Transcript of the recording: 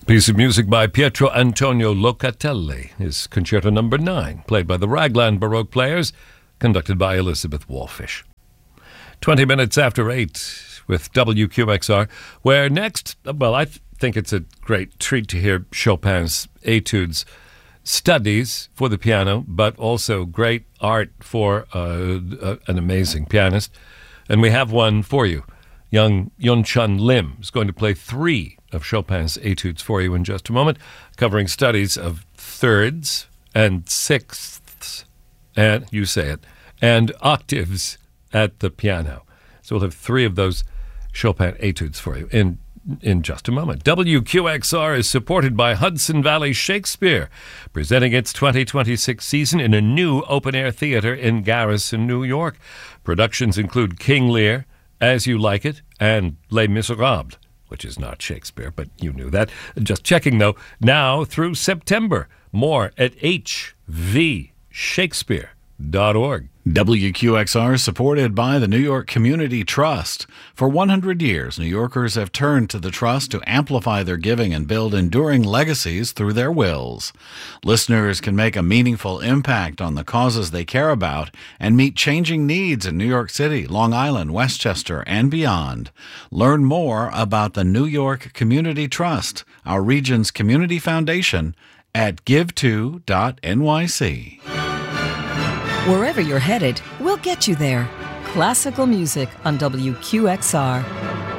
Piece of music by Pietro Antonio Locatelli is Concerto No. 9, played by the Raglan Baroque Players, conducted by Elizabeth Wallfish. 20 minutes after 8 with WQXR, where next, well, I think it's a great treat to hear Chopin's Etudes studies for the piano, but also great art for an amazing pianist. And we have one for you. Young Yun-Chun Lim is going to play 3 of Chopin's Etudes for you in just a moment, covering studies of thirds and sixths, and you say it, and octaves at the piano. So we'll have 3 of those Chopin Etudes for you in just a moment. WQXR is supported by Hudson Valley Shakespeare, presenting its 2026 season in a new open-air theater in Garrison, New York. Productions include King Lear, As You Like It, and Les Miserables, which is not Shakespeare, but you knew that. Just checking, though, now through September. More at hvshakespeare.org. WQXR is supported by the New York Community Trust. For 100 years, New Yorkers have turned to the Trust to amplify their giving and build enduring legacies through their wills. Listeners can make a meaningful impact on the causes they care about and meet changing needs in New York City, Long Island, Westchester, and beyond. Learn more about the New York Community Trust, our region's community foundation, at give2.nyc. Wherever you're headed, we'll get you there. Classical music on WQXR.